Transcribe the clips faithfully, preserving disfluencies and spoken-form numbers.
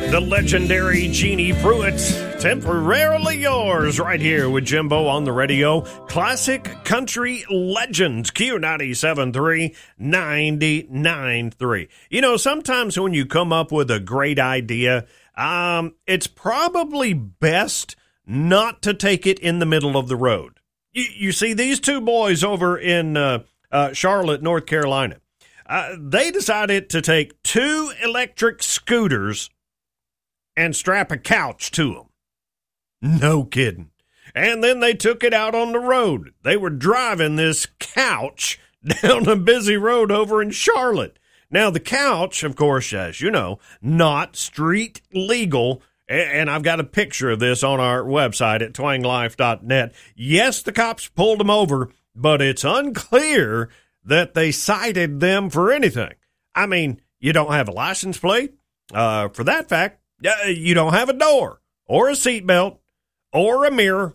The legendary Jeannie Pruitt, Temporarily Yours, right here with Jimbo on the radio. Classic country legend, Q ninety-seven point three, ninety-nine point three. You know, sometimes when you come up with a great idea, um, it's probably best not to take it in the middle of the road. You, you see, these two boys over in uh, uh, Charlotte, North Carolina, uh, they decided to take two electric scooters and strap a couch to them. No kidding. And then they took it out on the road. They were driving this couch down a busy road over in Charlotte. Now, the couch, of course, as you know, not street legal. And I've got a picture of this on our website at twang life dot net. Yes, the cops pulled them over, but it's unclear that they cited them for anything. I mean, you don't have a license plate. Uh, for that fact, Uh, you don't have a door or a seatbelt or a mirror.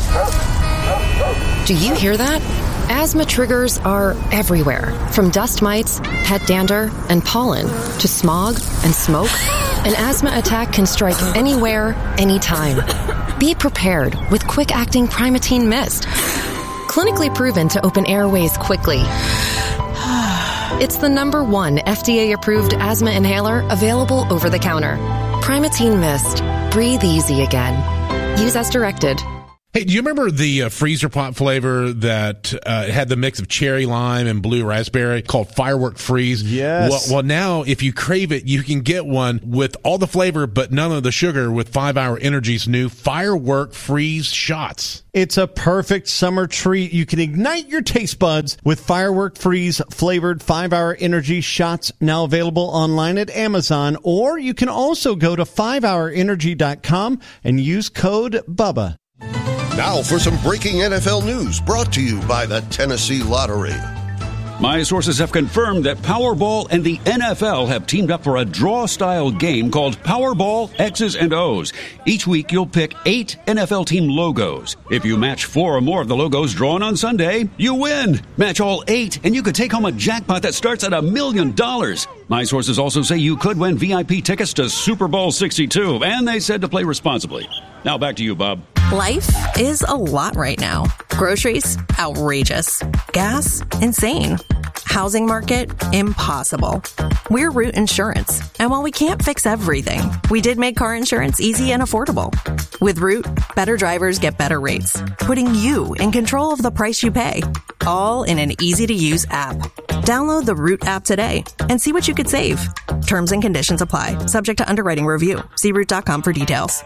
Do you hear that? Asthma triggers are everywhere, from dust mites, pet dander, and pollen to smog and smoke. An asthma attack can strike anywhere, anytime. Be prepared with quick-acting Primatene Mist. Clinically proven to open airways quickly. It's the number one F D A-approved asthma inhaler available over the counter. Primatene Mist. Breathe easy again. Use as directed. Hey, do you remember the uh, freezer pop flavor that uh, had the mix of cherry lime and blue raspberry called Firework Freeze? Yes. Well, well, now if you crave it, you can get one with all the flavor but none of the sugar with five hour Energy's new Firework Freeze shots. It's a perfect summer treat. You can ignite your taste buds with Firework Freeze flavored five hour Energy shots, now available online at Amazon, or you can also go to five hour energy dot com and use code BUBBA. Now for some breaking N F L news brought to you by the Tennessee Lottery. My sources have confirmed that Powerball and the N F L have teamed up for a draw-style game called Powerball X's and O's. Each week, you'll pick eight N F L team logos. If you match four or more of the logos drawn on Sunday, you win. Match all eight, and you could take home a jackpot that starts at a million dollars. My sources also say you could win V I P tickets to Super Bowl sixty-two, and they said to play responsibly. Now back to you, Bob. Life is a lot right now. Groceries, outrageous. Gas, insane. Housing market, impossible. We're Root Insurance, and while we can't fix everything, we did make car insurance easy and affordable. With Root, better drivers get better rates, putting you in control of the price you pay, all in an easy-to-use app. Download the Root app today and see what you could save. Terms and conditions apply, subject to underwriting review. See root dot com for details.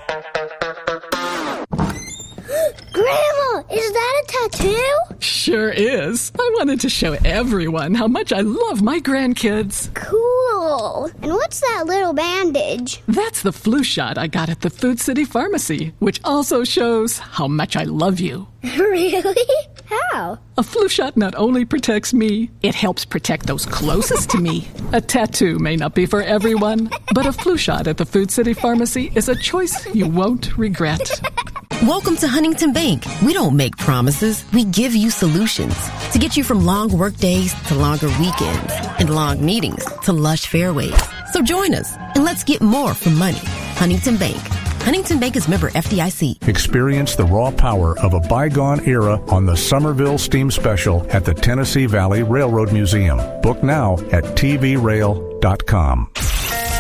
Grandma, is that a tattoo? Sure is. I wanted to show everyone how much I love my grandkids. Cool. And what's that little bandage? That's the flu shot I got at the Food City Pharmacy, which also shows how much I love you. Really? How? A flu shot not only protects me, it helps protect those closest to me. A tattoo may not be for everyone, but a flu shot at the Food City Pharmacy is a choice you won't regret. Welcome to Huntington Bank. We don't make promises. We give you solutions to get you from long work days to longer weekends and long meetings to lush fairways. So join us and let's get more for money. Huntington Bank. Huntington Bank is member F D I C. Experience the raw power of a bygone era on the Somerville Steam Special at the Tennessee Valley Railroad Museum. Book now at T V rail dot com.